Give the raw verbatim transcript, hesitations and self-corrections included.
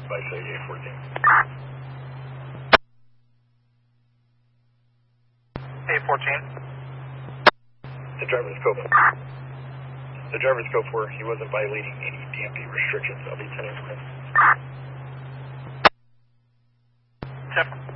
by say A fourteen. A fourteen. The driver's code four. The driver's code four, he wasn't violating any D M V restrictions. I'll be ten minutes. Ten.